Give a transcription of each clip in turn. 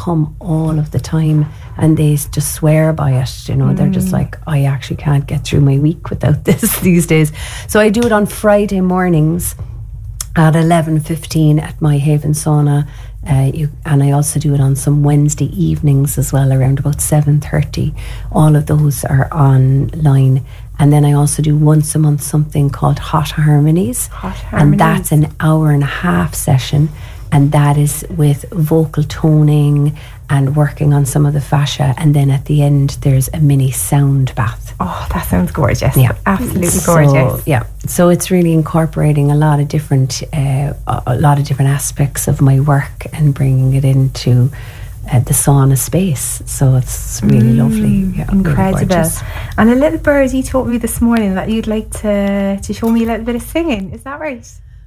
come all of the time, and they just swear by it. You know, they're just like, I actually can't get through my week without this these days. So I do it on Friday mornings at 11:15 at My Haven Sauna. And I also do it on some Wednesday evenings as well, around about 7:30. All of those are online. And then I also do once a month something called Hot Harmonies. And that's an hour and a half session. And that is with vocal toning and working on some of the fascia. And then at the end, there's a mini sound bath. Oh, that sounds gorgeous. Yeah. Absolutely gorgeous. So it's really incorporating a lot of different aspects of my work and bringing it into the sauna space. So it's really lovely. Yeah, incredible. Really and a little birdie told me this morning that you'd like to show me a little bit of singing. Is that right?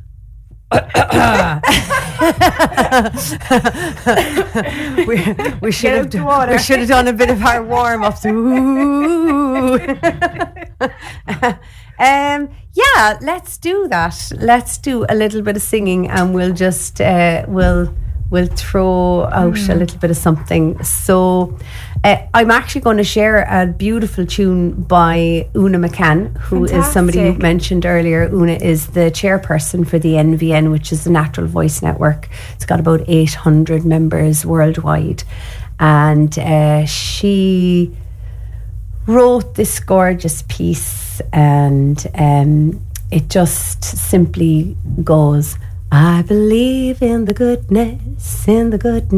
we should have done a bit of our warm up. Yeah, let's do that. Let's do a little bit of singing, and we'll just we'll throw out a little bit of something. So I'm actually going to share a beautiful tune by Una McCann, who is somebody you mentioned earlier. Una is the chairperson for the NVN, which is the Natural Voice Network. It's got about 800 members worldwide. And she wrote this gorgeous piece, and it just simply goes, I believe in the goodness,